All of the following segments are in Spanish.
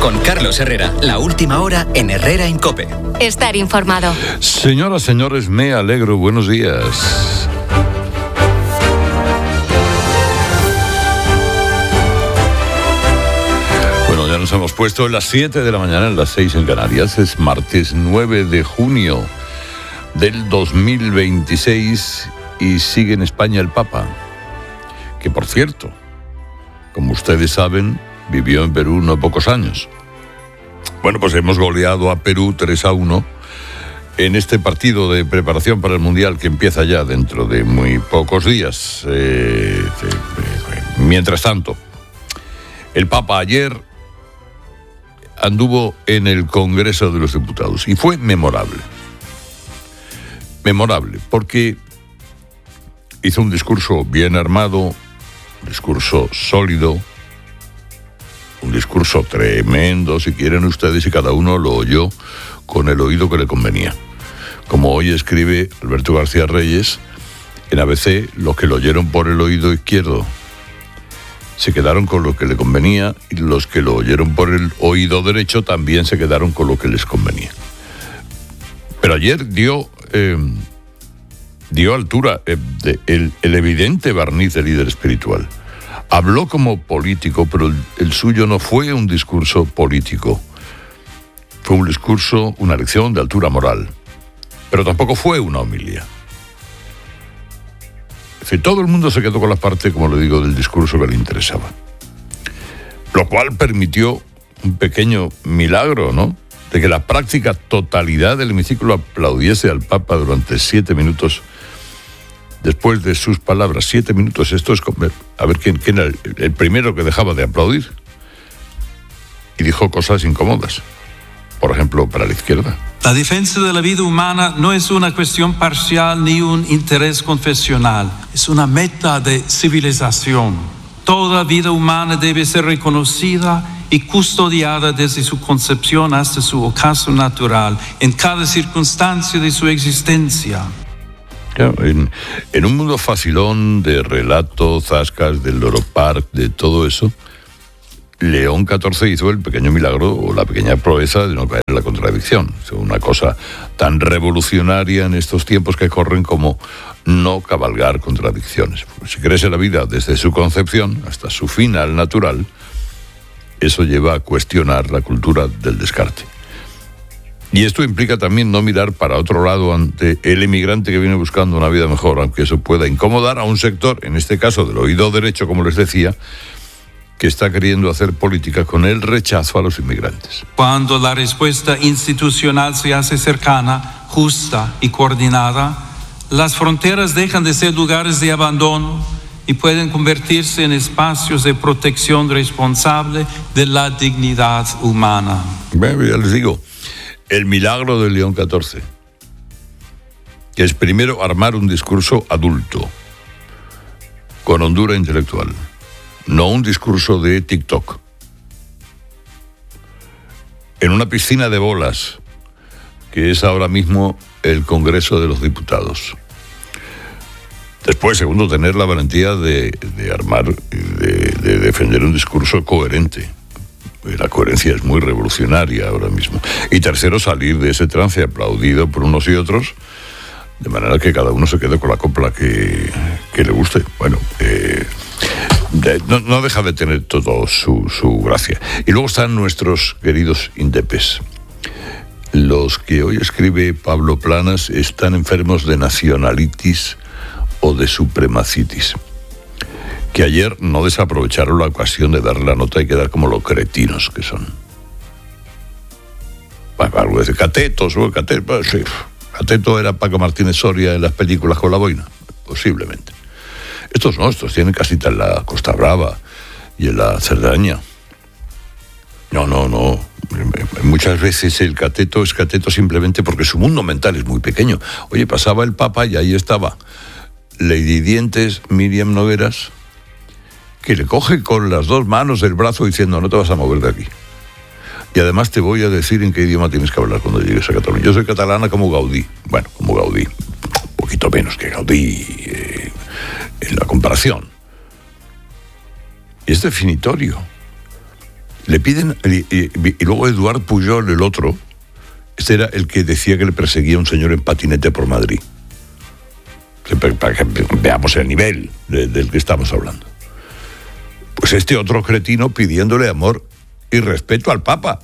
Con Carlos Herrera, la última hora en Herrera en COPE. Estar informado. Señoras, señores, me alegro. Buenos días. Bueno, ya nos hemos puesto en las 7 de la mañana, en las 6 en Canarias. Es martes 9 de junio del 2026 y sigue en España el Papa, que por cierto, como ustedes saben, vivió en Perú no pocos años. Bueno, pues hemos goleado a Perú 3-1 en este partido de preparación para el Mundial que empieza ya dentro de muy pocos días. Mientras tanto, el Papa ayer anduvo en el Congreso de los Diputados y fue memorable. Memorable, porque hizo un discurso bien armado, un discurso sólido, un discurso tremendo, si quieren ustedes, y cada uno lo oyó con el oído que le convenía. Como hoy escribe Alberto García Reyes, en ABC, los que lo oyeron por el oído izquierdo se quedaron con lo que le convenía y los que lo oyeron por el oído derecho también se quedaron con lo que les convenía. Pero ayer dio altura el evidente barniz de líder espiritual. Habló como político, pero el suyo no fue un discurso político. Fue un discurso, una lección de altura moral. Pero tampoco fue una homilía. Es decir, todo el mundo se quedó con la parte, como le digo, del discurso que le interesaba. Lo cual permitió un pequeño milagro, ¿no? De que la práctica totalidad del hemiciclo aplaudiese al Papa durante 7 minutos después de sus palabras. 7 minutos, esto es... A ver quién era el primero que dejaba de aplaudir. Y dijo cosas incómodas. Por ejemplo, para la izquierda. La defensa de la vida humana no es una cuestión parcial ni un interés confesional. Es una meta de civilización. Toda vida humana debe ser reconocida y custodiada desde su concepción hasta su ocaso natural, en cada circunstancia de su existencia. Claro, en un mundo facilón de relatos, zascas, del Loro Park, de todo eso, León XIV hizo el pequeño milagro o la pequeña proeza de no caer en la contradicción. Es una cosa tan revolucionaria en estos tiempos que corren como no cabalgar contradicciones. Si crece la vida desde su concepción hasta su final natural, eso lleva a cuestionar la cultura del descarte. Y esto implica también no mirar para otro lado ante el emigrante que viene buscando una vida mejor, aunque eso pueda incomodar a un sector, en este caso del oído derecho, como les decía, que está queriendo hacer política con el rechazo a los inmigrantes. Cuando la respuesta institucional se hace cercana, justa y coordinada, las fronteras dejan de ser lugares de abandono y pueden convertirse en espacios de protección responsable de la dignidad humana. Bueno, ya les digo, el milagro de León XIV, que es primero armar un discurso adulto, con hondura intelectual, no un discurso de TikTok, en una piscina de bolas, que es ahora mismo el Congreso de los Diputados. Después, segundo, tener la valentía de armar, de defender un discurso coherente. La coherencia es muy revolucionaria ahora mismo. Y tercero, salir de ese trance aplaudido por unos y otros, de manera que cada uno se quede con la copla que le guste. Bueno, no deja de tener todo su gracia. Y luego están nuestros queridos indepes. Los que hoy escribe Pablo Planas están enfermos de nacionalitis o de supremacitis, que ayer no desaprovecharon la ocasión de darle la nota y quedar como los cretinos que son. Bueno, algo de catetos, sí. Cateto era Paco Martínez Soria en las películas con la boina, posiblemente. Estos no, estos tienen casita en la Costa Brava y en la Cerdaña. No. Muchas veces el cateto es cateto simplemente porque su mundo mental es muy pequeño. Oye, pasaba el Papa y ahí estaba Lady Dientes, Miriam Nogueras, que le coge con las dos manos el brazo diciendo: no te vas a mover de aquí. Y además te voy a decir en qué idioma tienes que hablar cuando llegues a Cataluña. Yo soy catalana como Gaudí. Bueno, como Gaudí. Un poquito menos que Gaudí en la comparación. Y es definitorio. Le piden, y luego Eduard Pujol, el otro, este era el que decía que le perseguía a un señor en patinete por Madrid. Para que veamos el nivel del que estamos hablando. Pues este otro cretino pidiéndole amor y respeto al Papa.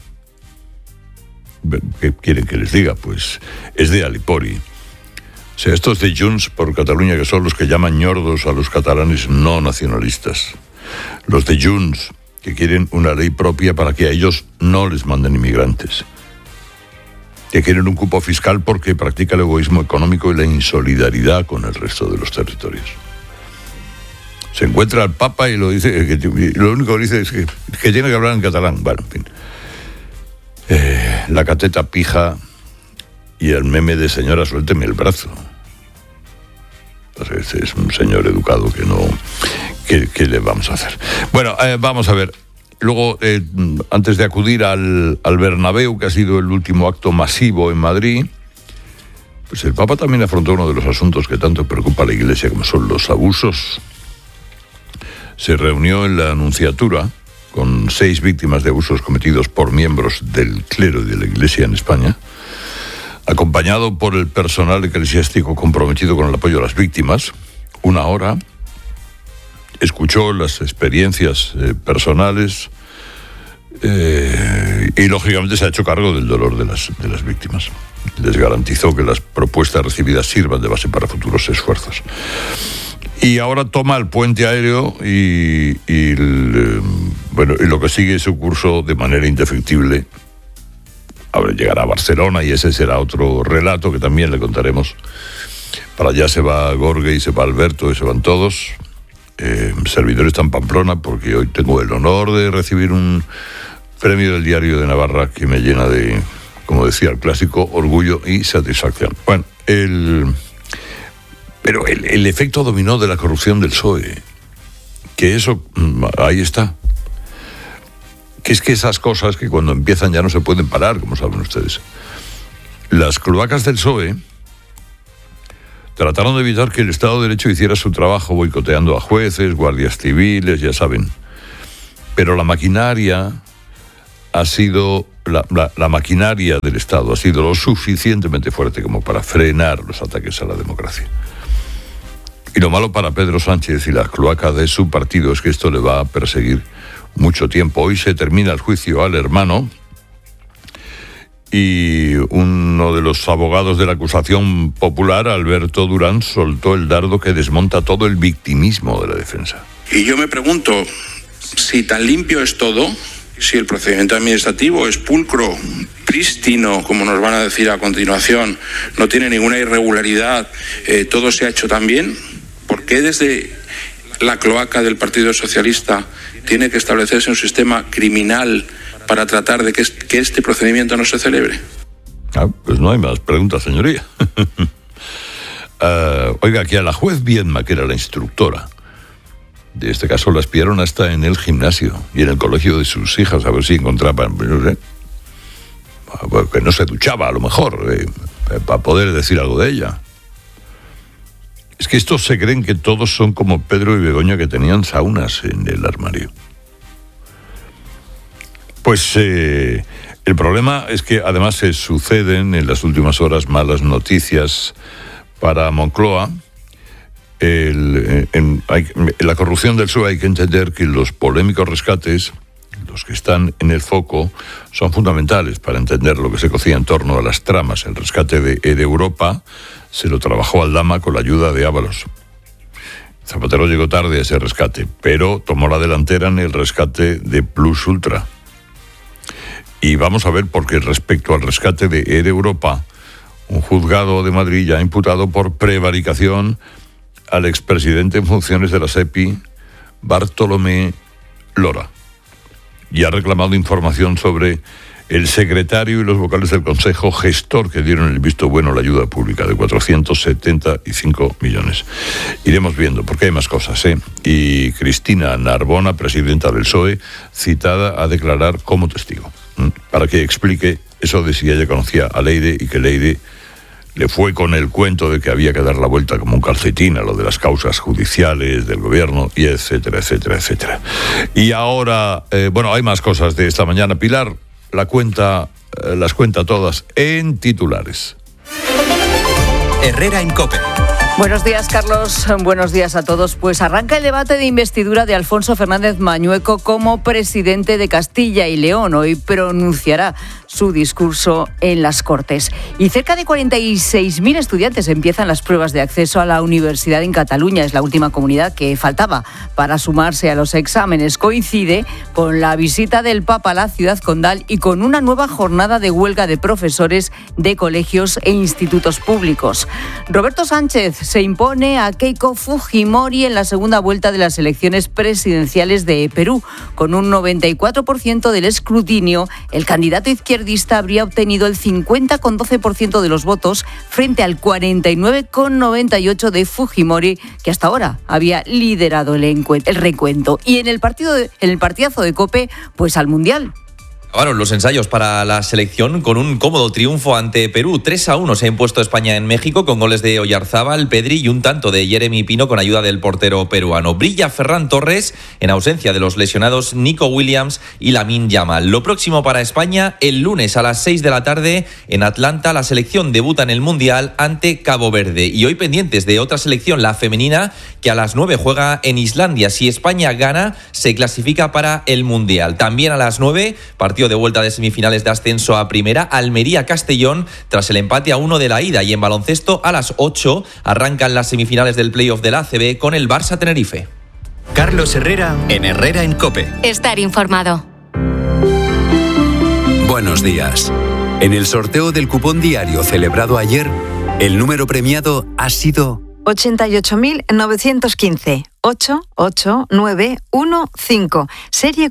¿Qué quieren que les diga? Pues es de Alipori. O sea, estos de Junts por Cataluña, que son los que llaman ñordos a los catalanes no nacionalistas. Los de Junts, que quieren una ley propia para que a ellos no les manden inmigrantes. Que quieren un cupo fiscal porque practica el egoísmo económico y la insolidaridad con el resto de los territorios. Se encuentra al Papa y lo dice, lo único que dice es que tiene que hablar en catalán. Bueno, en fin. La cateta pija y el meme de señora, suélteme el brazo. Pues este es un señor educado que no... ¿Qué le vamos a hacer? Bueno, vamos a ver. Luego, antes de acudir al Bernabéu, que ha sido el último acto masivo en Madrid, pues el Papa también afrontó uno de los asuntos que tanto preocupa a la Iglesia, como son los abusos. Se reunió en la Nunciatura con 6 víctimas de abusos cometidos por miembros del clero y de la Iglesia en España, acompañado por el personal eclesiástico comprometido con el apoyo a las víctimas. 1 hora, escuchó las experiencias personales y lógicamente se ha hecho cargo del dolor de las víctimas. Les garantizó que las propuestas recibidas sirvan de base para futuros esfuerzos. Y ahora toma el puente aéreo y lo que sigue su curso de manera indefectible. Ahora llegará a Barcelona y ese será otro relato que también le contaremos. Para allá se va Gorge y se va Alberto y se van todos. Servidor está en Pamplona porque hoy tengo el honor de recibir un premio del Diario de Navarra que me llena de, como decía el clásico, orgullo y satisfacción. Bueno, pero el efecto dominó de la corrupción del PSOE, que eso, ahí está. Que es que esas cosas que cuando empiezan ya no se pueden parar, como saben ustedes. Las cloacas del PSOE trataron de evitar que el Estado de Derecho hiciera su trabajo boicoteando a jueces, guardias civiles, ya saben. Pero la maquinaria ha sido, la maquinaria del Estado ha sido lo suficientemente fuerte como para frenar los ataques a la democracia. Y lo malo para Pedro Sánchez y la cloaca de su partido es que esto le va a perseguir mucho tiempo. Hoy se termina el juicio al hermano y uno de los abogados de la acusación popular, Alberto Durán, soltó el dardo que desmonta todo el victimismo de la defensa. Y yo me pregunto, si tan limpio es todo, si el procedimiento administrativo es pulcro, prístino, como nos van a decir a continuación, no tiene ninguna irregularidad, todo se ha hecho tan bien, ¿por qué desde la cloaca del Partido Socialista tiene que establecerse un sistema criminal para tratar de que este procedimiento no se celebre? Pues no hay más preguntas, señoría. Oiga, que a la juez Viedma, que era la instructora de este caso, la espiaron hasta en el gimnasio y en el colegio de sus hijas, a ver si encontraban, no sé, que no se duchaba, a lo mejor, para poder decir algo de ella. Es que estos se creen que todos son como Pedro y Begoña, que tenían saunas en el armario. Pues el problema es que además se suceden en las últimas horas malas noticias para Moncloa. La corrupción del PSOE, hay que entender que los polémicos rescates, los que están en el foco, son fundamentales para entender lo que se cocía en torno a las tramas. El rescate de Europa se lo trabajó Aldama con la ayuda de Ábalos. Zapatero llegó tarde a ese rescate, pero tomó la delantera en el rescate de Plus Ultra. Y vamos a ver por qué respecto al rescate de Europa, un juzgado de Madrid ya ha imputado por prevaricación al expresidente en funciones de la SEPI, Bartolomé Lora, y ha reclamado información sobre el secretario y los vocales del Consejo Gestor que dieron el visto bueno a la ayuda pública de 475 millones. Iremos viendo, porque hay más cosas, ¿eh? Y Cristina Narbona, presidenta del PSOE, citada a declarar como testigo, para que explique eso de si ella conocía a Leire y que Leire le fue con el cuento de que había que dar la vuelta como un calcetín a lo de las causas judiciales del gobierno, y etcétera, etcétera, etcétera. Y ahora, hay más cosas de esta mañana. Pilar las cuenta todas en titulares. Herrera en COPE. Buenos días, Carlos. Buenos días a todos. Pues arranca el debate de investidura de Alfonso Fernández Mañueco como presidente de Castilla y León. Hoy pronunciará su discurso en las Cortes. Y cerca de 46.000 estudiantes empiezan las pruebas de acceso a la universidad en Cataluña. Es la última comunidad que faltaba para sumarse a los exámenes. Coincide con la visita del Papa a la ciudad condal y con una nueva jornada de huelga de profesores de colegios e institutos públicos. Roberto Sánchez se impone a Keiko Fujimori en la segunda vuelta de las elecciones presidenciales de Perú. Con un 94% del escrutinio, el candidato izquierdista habría obtenido el 50,12% de los votos frente al 49,98% de Fujimori, que hasta ahora había liderado el recuento. Y en el partidazo de COPE, pues al Mundial. Acabaron los ensayos para la selección con un cómodo triunfo ante Perú. 3-1 se ha impuesto España en México con goles de Oyarzábal, Pedri y un tanto de Jeremy Pino con ayuda del portero peruano. Brilla Ferran Torres en ausencia de los lesionados Nico Williams y Lamine Yamal. Lo próximo para España, el lunes a las 6 de la tarde en Atlanta, la selección debuta en el Mundial ante Cabo Verde. Y hoy pendientes de otra selección, la femenina, que a las 9 juega en Islandia. Si España gana, se clasifica para el Mundial. También a las 9, partido de vuelta de semifinales de ascenso a primera, Almería-Castellón, tras el empate a 1 de la ida. Y en baloncesto, a las 8, arrancan las semifinales del playoff de la ACB con el Barça-Tenerife. Carlos Herrera en Herrera en COPE. Estar informado. Buenos días. En el sorteo del cupón diario celebrado ayer, el número premiado ha sido 88.915. 88915, serie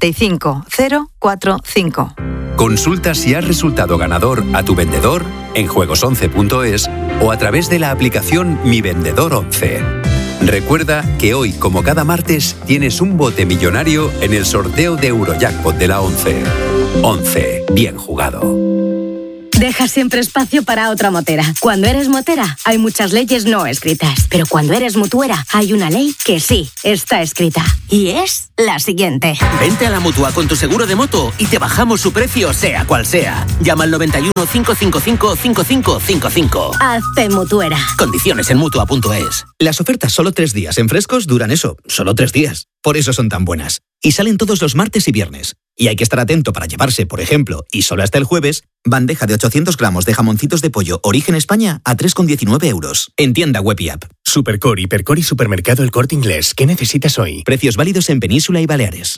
45045. Consulta si has resultado ganador a tu vendedor en juegos11.es o a través de la aplicación Mi Vendedor 11. Recuerda que hoy, como cada martes, tienes un bote millonario en el sorteo de Eurojackpot de la 11. 11. Bien jugado. Deja siempre espacio para otra motera. Cuando eres motera, hay muchas leyes no escritas. Pero cuando eres mutuera, hay una ley que sí está escrita. Y es la siguiente. Vente a la Mutua con tu seguro de moto y te bajamos su precio, sea cual sea. Llama al 91 555 5555. Hazte mutuera. Condiciones en Mutua.es. Las ofertas solo 3 días en Frescos duran eso, solo 3 días. Por eso son tan buenas. Y salen todos los martes y viernes. Y hay que estar atento para llevarse, por ejemplo, y solo hasta el jueves, bandeja de 800 gramos de jamoncitos de pollo Origen España a 3,19 euros. En tienda web y app. Supercore, Hipercore y Supermercado El Corte Inglés. ¿Qué necesitas hoy? Precios válidos en Península y Baleares.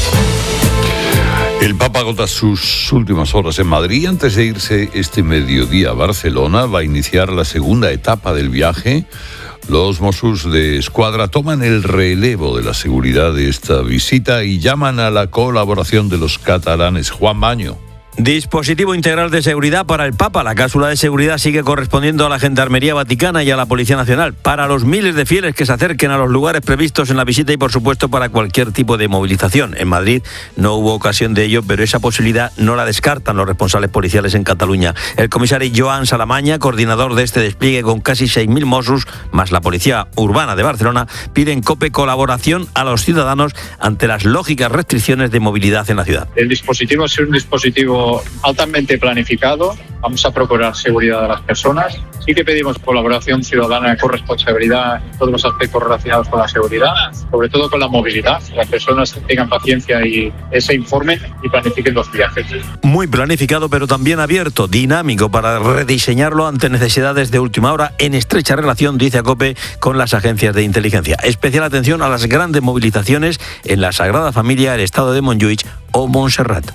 El Papa agota sus últimas horas en Madrid. Antes de irse este mediodía a Barcelona, va a iniciar la segunda etapa del viaje. Los Mossos de Escuadra toman el relevo de la seguridad de esta visita y llaman a la colaboración de los catalanes. Juan Maño. Dispositivo integral de seguridad para el Papa. La cápsula de seguridad sigue correspondiendo a la Gendarmería Vaticana y a la Policía Nacional. Para los miles de fieles que se acerquen a los lugares previstos en la visita y, por supuesto, para cualquier tipo de movilización. En Madrid no hubo ocasión de ello, pero esa posibilidad no la descartan los responsables policiales en Cataluña. El comisario Joan Salamaña, coordinador de este despliegue con casi 6.000 Mossos, más la Policía Urbana de Barcelona, piden COPE colaboración a los ciudadanos ante las lógicas restricciones de movilidad en la ciudad. El dispositivo es un dispositivo altamente planificado. Vamos a procurar seguridad de las personas. Sí que pedimos colaboración ciudadana con responsabilidad en todos los aspectos relacionados con la seguridad, sobre todo con la movilidad. Las personas tengan paciencia y se informen y planifiquen los viajes. Muy planificado, pero también abierto, dinámico, para rediseñarlo ante necesidades de última hora, en estrecha relación, dice COPE, con las agencias de inteligencia. Especial atención a las grandes movilizaciones en la Sagrada Familia, el Estado de Montjuïc o Montserrat.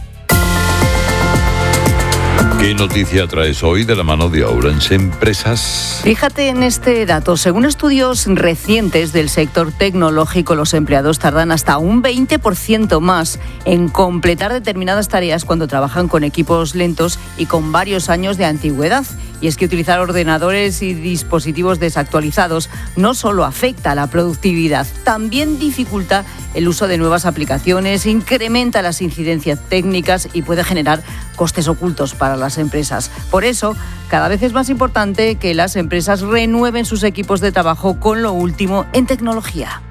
¿Qué noticia traes hoy de la mano de Ourense Empresas? Fíjate en este dato. Según estudios recientes del sector tecnológico, los empleados tardan hasta un 20% más en completar determinadas tareas cuando trabajan con equipos lentos y con varios años de antigüedad. Y es que utilizar ordenadores y dispositivos desactualizados no solo afecta a la productividad, también dificulta el uso de nuevas aplicaciones, incrementa las incidencias técnicas y puede generar costes ocultos para las empresas. Por eso, cada vez es más importante que las empresas renueven sus equipos de trabajo con lo último en tecnología.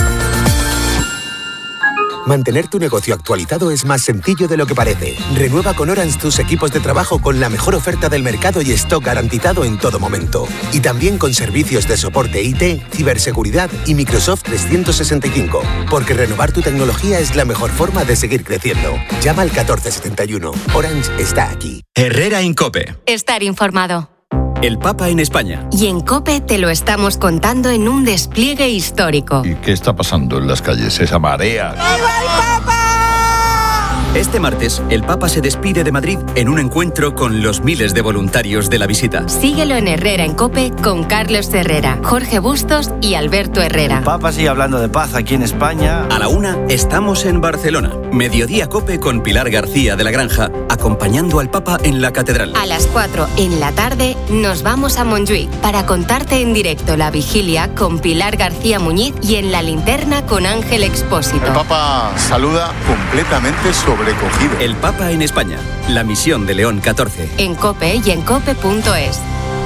Mantener tu negocio actualizado es más sencillo de lo que parece. Renueva con Orange tus equipos de trabajo con la mejor oferta del mercado y stock garantizado en todo momento. Y también con servicios de soporte IT, ciberseguridad y Microsoft 365. Porque renovar tu tecnología es la mejor forma de seguir creciendo. Llama al 1471. Orange está aquí. Herrera en COPE. Estar informado. El Papa en España. Y en COPE te lo estamos contando en un despliegue histórico. ¿Y qué está pasando en las calles? Esa marea. ¡Viva el Papa! Este martes, el Papa se despide de Madrid en un encuentro con los miles de voluntarios de la visita. Síguelo en Herrera en COPE con Carlos Herrera, Jorge Bustos y Alberto Herrera. El Papa sigue hablando de paz aquí en España. A la 1 estamos en Barcelona. Mediodía COPE con Pilar García de la Granja, acompañando al Papa en la catedral. A las 4 en la tarde nos vamos a Montjuïc para contarte en directo la vigilia con Pilar García Muñiz y en la linterna con Ángel Expósito. El Papa saluda completamente sobrecogido. El Papa en España, la misión de León XIV. En COPE y en COPE.es.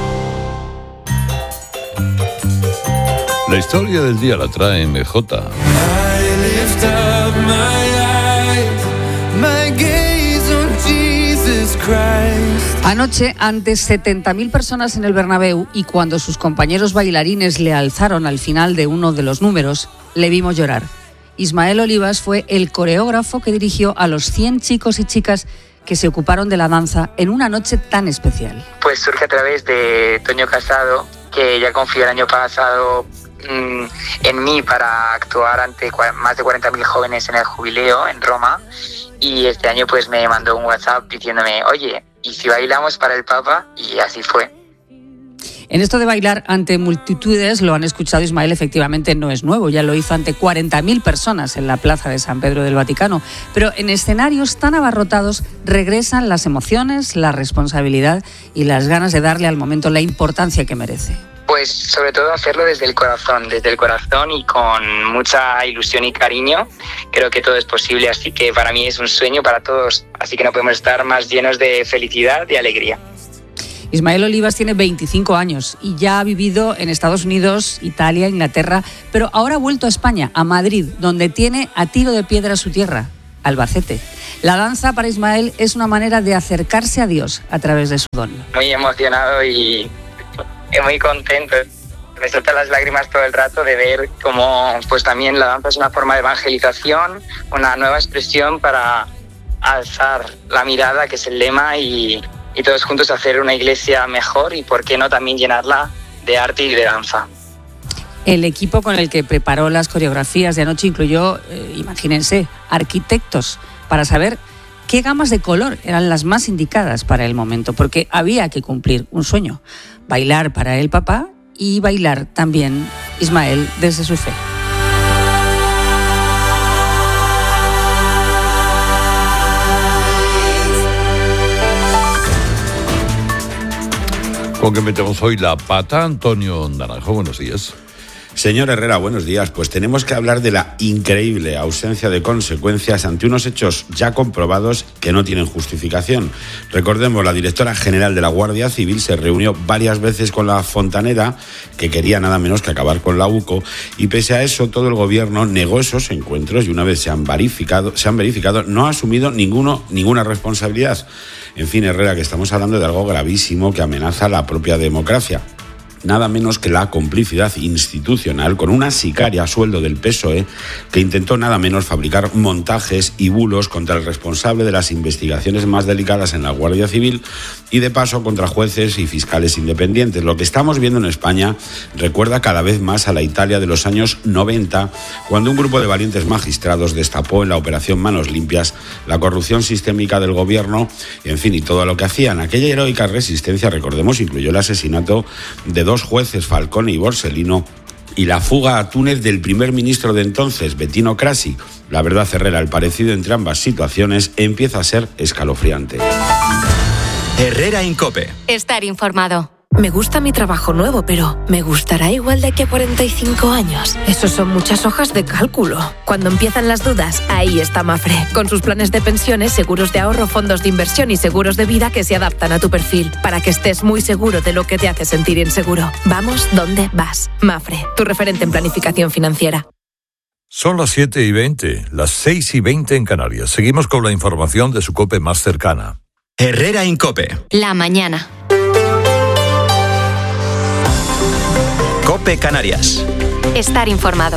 La historia del día la trae MJ. Anoche, ante 70.000 personas en el Bernabéu y cuando sus compañeros bailarines le alzaron al final de uno de los números, le vimos llorar. Ismael Olivas fue el coreógrafo que dirigió a los 100 chicos y chicas que se ocuparon de la danza en una noche tan especial. Pues surge a través de Toño Casado, que ya confió el año pasado en mí para actuar ante más de 40.000 jóvenes en el Jubileo en Roma, y este año pues me mandó un WhatsApp diciéndome, oye, ¿y si bailamos para el Papa? Y así fue. En esto de bailar ante multitudes, lo han escuchado Ismael, efectivamente no es nuevo, ya lo hizo ante 40.000 personas en la plaza de San Pedro del Vaticano, pero en escenarios tan abarrotados regresan las emociones, la responsabilidad y las ganas de darle al momento la importancia que merece. Pues sobre todo hacerlo desde el corazón y con mucha ilusión y cariño. Creo que todo es posible, así que para mí es un sueño para todos, así que no podemos estar más llenos de felicidad y alegría. Ismael Olivas tiene 25 años y ya ha vivido en Estados Unidos, Italia, Inglaterra, pero ahora ha vuelto a España, a Madrid, donde tiene a tiro de piedra su tierra, Albacete. La danza para Ismael es una manera de acercarse a Dios a través de su don. Muy emocionado y muy contento. Me saltan las lágrimas todo el rato de ver cómo pues también la danza es una forma de evangelización, una nueva expresión para alzar la mirada, que es el lema, y todos juntos hacer una iglesia mejor y, por qué no, también llenarla de arte y de danza. El equipo con el que preparó las coreografías de anoche incluyó, imagínense, arquitectos para saber qué gamas de color eran las más indicadas para el momento, porque había que cumplir un sueño, bailar para el Papa y bailar también Ismael desde su fe. ¿Con qué metemos hoy la pata? Antonio Naranjo, buenos días. Señor Herrera, buenos días. Pues tenemos que hablar de la increíble ausencia de consecuencias ante unos hechos ya comprobados que no tienen justificación. Recordemos, la directora general de la Guardia Civil se reunió varias veces con la fontanera, que quería nada menos que acabar con la UCO, y pese a eso todo el gobierno negó esos encuentros y una vez se han verificado, no ha asumido ninguna responsabilidad. En fin, Herrera, que estamos hablando de algo gravísimo que amenaza la propia democracia. Nada menos que la complicidad institucional con una sicaria a sueldo del PSOE que intentó nada menos fabricar montajes y bulos contra el responsable de las investigaciones más delicadas en la Guardia Civil y de paso contra jueces y fiscales independientes. Lo que estamos viendo en España recuerda cada vez más a la Italia de los años 90, cuando un grupo de valientes magistrados destapó en la operación Manos Limpias la corrupción sistémica del gobierno, en fin, y todo lo que hacían. Aquella heroica resistencia, recordemos, incluyó el asesinato de 2 jueces, Falcone y Borsellino, y la fuga a Túnez del primer ministro de entonces, Bettino Craxi. La verdad, Herrera, el parecido entre ambas situaciones empieza a ser escalofriante. Herrera en COPE. Estar informado. Me gusta mi trabajo nuevo, pero ¿me gustará igual de aquí a 45 años? Esos son muchas hojas de cálculo. Cuando empiezan las dudas, ahí está Mapfre, con sus planes de pensiones, seguros de ahorro, fondos de inversión y seguros de vida que se adaptan a tu perfil, para que estés muy seguro de lo que te hace sentir inseguro. Vamos donde vas. Mapfre, tu referente en planificación financiera. Son las 7:20, las 6:20 en Canarias. Seguimos con la información de su COPE más cercana. Herrera en COPE. La mañana. COPE Canarias. Estar informado.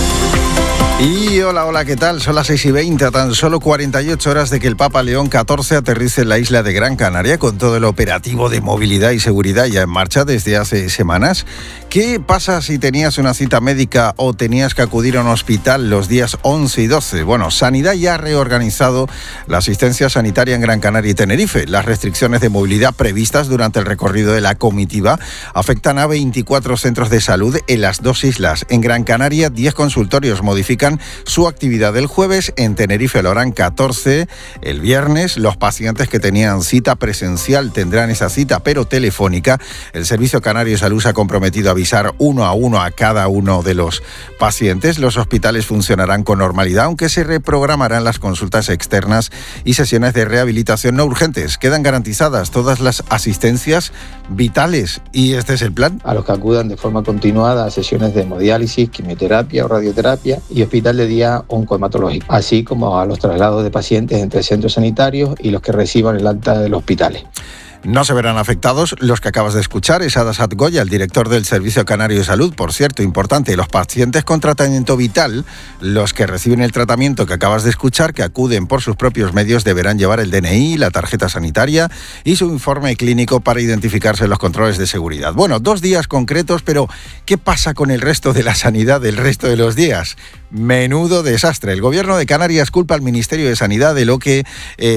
Y hola, ¿qué tal? Son las 6:20, a tan solo 48 horas de que el Papa León XIV aterrice en la isla de Gran Canaria con todo el operativo de movilidad y seguridad ya en marcha desde hace semanas. ¿Qué pasa si tenías una cita médica o tenías que acudir a un hospital los días 11 y 12? Bueno, Sanidad ya ha reorganizado la asistencia sanitaria en Gran Canaria y Tenerife. Las restricciones de movilidad previstas durante el recorrido de la comitiva afectan a 24 centros de salud en las dos islas. En Gran Canaria, 10 consultorios modifican su actividad el jueves. En Tenerife lo harán 14. El viernes, los pacientes que tenían cita presencial tendrán esa cita, pero telefónica. El Servicio Canario de Salud se ha comprometido a avisar uno a uno a cada uno de los pacientes. Los hospitales funcionarán con normalidad, aunque se reprogramarán las consultas externas y sesiones de rehabilitación no urgentes. Quedan garantizadas todas las asistencias vitales y este es el plan. A los que acudan de forma continuada a sesiones de hemodiálisis, quimioterapia o radioterapia y hospital de día oncohematológico, así como a los traslados de pacientes entre centros sanitarios y los que reciban el alta de los hospitales. No se verán afectados los que acabas de escuchar. Es Adasat Goya, el director del Servicio Canario de Salud. Por cierto, importante, los pacientes con tratamiento vital, los que reciben el tratamiento que acabas de escuchar, que acuden por sus propios medios, deberán llevar el DNI, la tarjeta sanitaria y su informe clínico para identificarse en los controles de seguridad. Bueno, 2 días concretos, pero ¿qué pasa con el resto de la sanidad del resto de los días? Menudo desastre. El Gobierno de Canarias culpa al Ministerio de Sanidad de lo que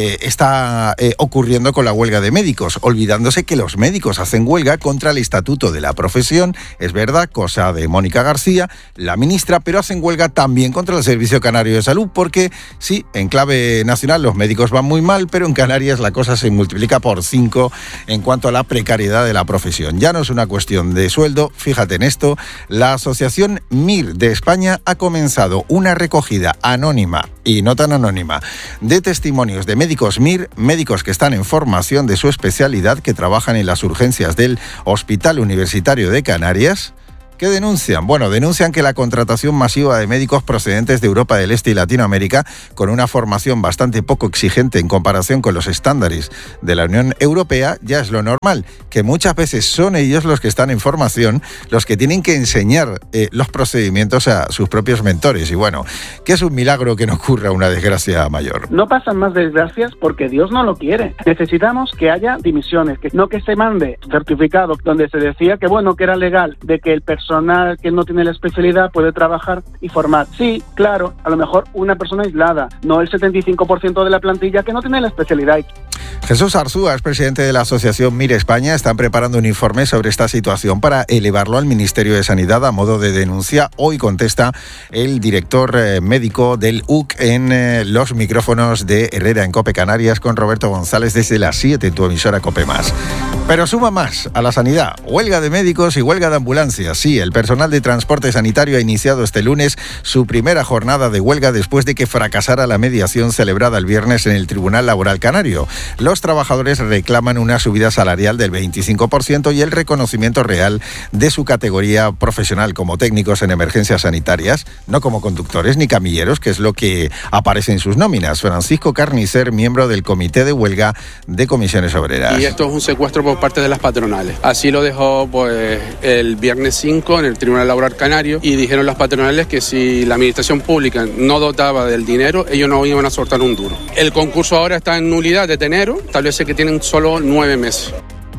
está ocurriendo con la huelga de médicos, olvidándose que los médicos hacen huelga contra el estatuto de la profesión. Es verdad, cosa de Mónica García, la ministra, pero hacen huelga también contra el Servicio Canario de Salud, porque sí, en clave nacional los médicos van muy mal, pero en Canarias la cosa se multiplica por 5 en cuanto a la precariedad de la profesión. Ya no es una cuestión de sueldo, fíjate en esto, la Asociación MIR de España ha comenzado una recogida anónima y no tan anónima de testimonios de médicos MIR, médicos que están en formación de su especialidad, que trabajan en las urgencias del Hospital Universitario de Canarias. ¿Qué denuncian? Bueno, denuncian que la contratación masiva de médicos procedentes de Europa del Este y Latinoamérica, con una formación bastante poco exigente en comparación con los estándares de la Unión Europea, ya es lo normal, que muchas veces son ellos los que están en formación, los que tienen que enseñar los procedimientos a sus propios mentores. Y bueno, que es un milagro que no ocurra una desgracia mayor. No pasan más desgracias porque Dios no lo quiere. Necesitamos que haya dimisiones, que no que se mande certificado donde se decía que bueno, que era legal, de que el personal que no tiene la especialidad puede trabajar y formar. Sí, claro, a lo mejor una persona aislada, no el 75% de la plantilla que no tiene la especialidad. Jesús Arzúa es presidente de la Asociación MIR España. Están preparando un informe sobre esta situación para elevarlo al Ministerio de Sanidad a modo de denuncia. Hoy contesta el director médico del UC en los micrófonos de Herrera en COPE Canarias con Roberto González desde las 7 en tu emisora COPE+. Pero suma más a la sanidad. Huelga de médicos y huelga de ambulancias. Sí, el personal de transporte sanitario ha iniciado este lunes su primera jornada de huelga después de que fracasara la mediación celebrada el viernes en el Tribunal Laboral Canario. Los trabajadores reclaman una subida salarial del 25% y el reconocimiento real de su categoría profesional como técnicos en emergencias sanitarias, no como conductores ni camilleros, que es lo que aparece en sus nóminas. Francisco Carnicer, miembro del Comité de Huelga de Comisiones Obreras. Y esto es un secuestro por parte de las patronales. Así lo dejó pues el viernes 5 en el Tribunal Laboral Canario y dijeron las patronales que si la administración pública no dotaba del dinero, ellos no iban a soltar un duro. El concurso ahora está en nulidad desde enero, establece que tienen solo 9 meses.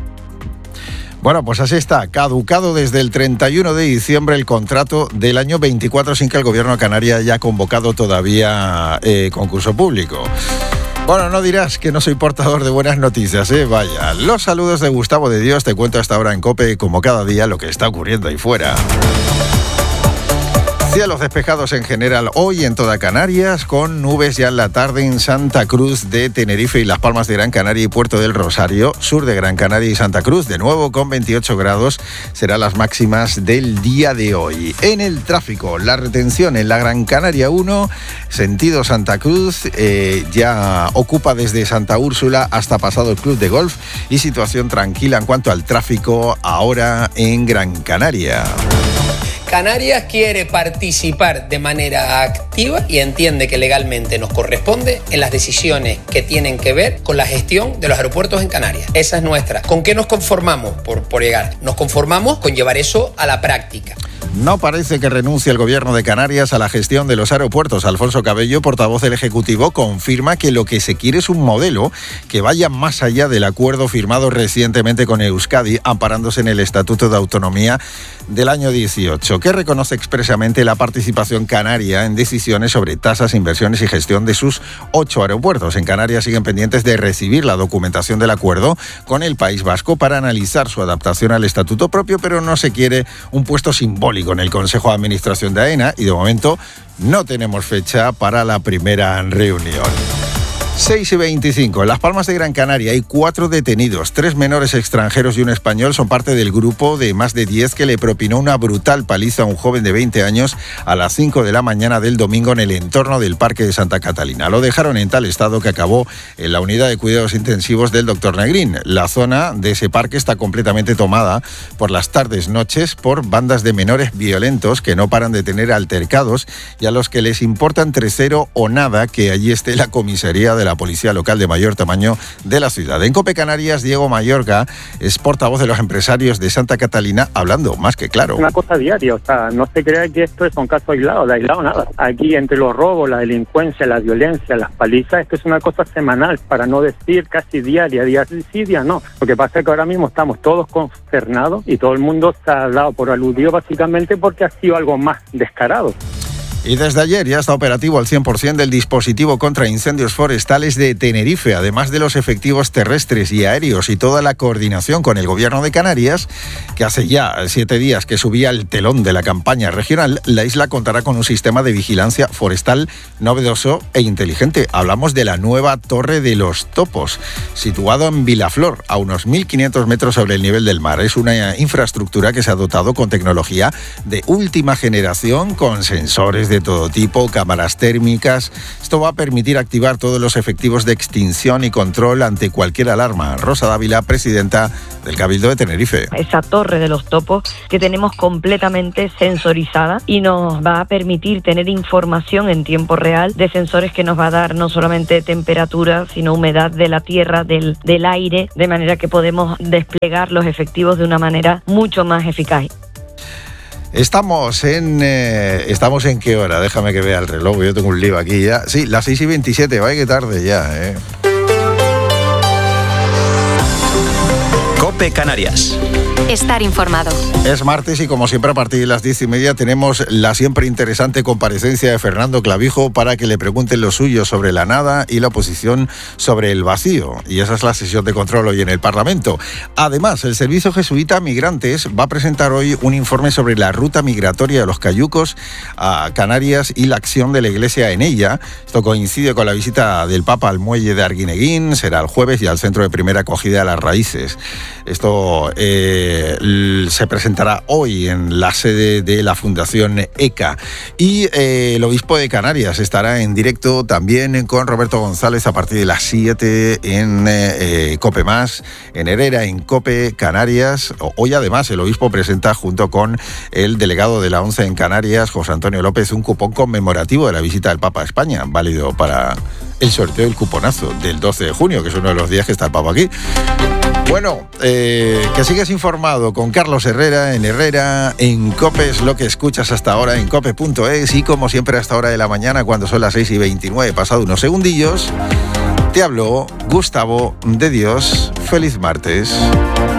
Bueno, pues así está, caducado desde el 31 de diciembre el contrato del año 24 sin que el Gobierno de Canarias haya convocado todavía concurso público. Bueno, no dirás que no soy portador de buenas noticias, vaya. Los saludos de Gustavo de Dios, te cuento hasta ahora en COPE, como cada día, lo que está ocurriendo ahí fuera. Cielos despejados en general hoy en toda Canarias, con nubes ya en la tarde en Santa Cruz de Tenerife y Las Palmas de Gran Canaria y Puerto del Rosario, sur de Gran Canaria y Santa Cruz, de nuevo con 28 grados, serán las máximas del día de hoy. En el tráfico, la retención en la Gran Canaria 1, sentido Santa Cruz, ya ocupa desde Santa Úrsula hasta pasado el Club de Golf, y situación tranquila en cuanto al tráfico ahora en Gran Canaria. Canarias quiere participar de manera activa y entiende que legalmente nos corresponde en las decisiones que tienen que ver con la gestión de los aeropuertos en Canarias. Esa es nuestra. ¿Con qué nos conformamos por llegar? Nos conformamos con llevar eso a la práctica. No parece que renuncie el Gobierno de Canarias a la gestión de los aeropuertos. Alfonso Cabello, portavoz del Ejecutivo, confirma que lo que se quiere es un modelo que vaya más allá del acuerdo firmado recientemente con Euskadi, amparándose en el Estatuto de Autonomía del año 18, que reconoce expresamente la participación canaria en decisiones sobre tasas, inversiones y gestión de sus 8 aeropuertos. En Canarias siguen pendientes de recibir la documentación del acuerdo con el País Vasco para analizar su adaptación al estatuto propio, pero no se quiere un puesto simbólico en el Consejo de Administración de AENA y de momento no tenemos fecha para la primera reunión. 6:25. En Las Palmas de Gran Canaria hay 4 detenidos, 3 menores extranjeros y un español son parte del grupo de más de 10 que le propinó una brutal paliza a un joven de 20 años a las 5 de la mañana del domingo en el entorno del Parque de Santa Catalina. Lo dejaron en tal estado que acabó en la unidad de cuidados intensivos del Dr. Negrín. La zona de ese parque está completamente tomada por las tardes-noches por bandas de menores violentos que no paran de tener altercados y a los que les importa entre cero o nada que allí esté la comisaría de la policía local de mayor tamaño de la ciudad. En COPE Canarias, Diego Mayorga es portavoz de los empresarios de Santa Catalina, hablando más que claro. Una cosa diaria, o sea, no se crea que esto es un caso aislado, de aislado nada. Aquí entre los robos, la delincuencia, la violencia, las palizas, esto es una cosa semanal, para no decir casi diaria, día sí, día no. Lo que pasa es que ahora mismo estamos todos consternados y todo el mundo se ha dado por aludido básicamente porque ha sido algo más descarado. Y desde ayer ya está operativo al 100% del dispositivo contra incendios forestales de Tenerife, además de los efectivos terrestres y aéreos y toda la coordinación con el Gobierno de Canarias, que hace ya 7 días que subía el telón de la campaña regional. La isla contará con un sistema de vigilancia forestal novedoso e inteligente. Hablamos de la nueva Torre de los Topos, situado en Vilaflor, a unos 1.500 metros sobre el nivel del mar. Es una infraestructura que se ha dotado con tecnología de última generación, con sensores de todo tipo, cámaras térmicas. Esto va a permitir activar todos los efectivos de extinción y control ante cualquier alarma. Rosa Dávila, presidenta del Cabildo de Tenerife. Esa torre de los topos que tenemos completamente sensorizada y nos va a permitir tener información en tiempo real de sensores que nos va a dar no solamente temperatura, sino humedad de la tierra, del aire, de manera que podemos desplegar los efectivos de una manera mucho más eficaz. Estamos en ¿qué hora? Déjame que vea el reloj, yo tengo un lío aquí ya. Sí, las 6:27, vaya que tarde ya, COPE Canarias. Estar informado. Es martes y como siempre a partir de las 10:30 tenemos la siempre interesante comparecencia de Fernando Clavijo para que le pregunten lo suyo sobre la nada y la oposición sobre el vacío. Y esa es la sesión de control hoy en el Parlamento. Además, el Servicio Jesuita Migrantes va a presentar hoy un informe sobre la ruta migratoria de los cayucos a Canarias y la acción de la Iglesia en ella. Esto coincide con la visita del Papa al muelle de Arguineguín, será el jueves, y al Centro de Primera Acogida de las Raíces. Esto se presentará hoy en la sede de la Fundación ECA. Y el Obispo de Canarias estará en directo también con Roberto González a partir de las 7 en COPE Más, en Herrera, en COPE Canarias. Hoy además el Obispo presenta junto con el delegado de la ONCE en Canarias, José Antonio López, un cupón conmemorativo de la visita del Papa a España, válido para el sorteo del cuponazo del 12 de junio, que es uno de los días que está el Papa aquí. Bueno, que sigas informado con Carlos Herrera, en COPE, es lo que escuchas hasta ahora en cope.es, y como siempre hasta hora de la mañana, cuando son las 6:29, pasado unos segundillos, te habló Gustavo de Dios. Feliz martes.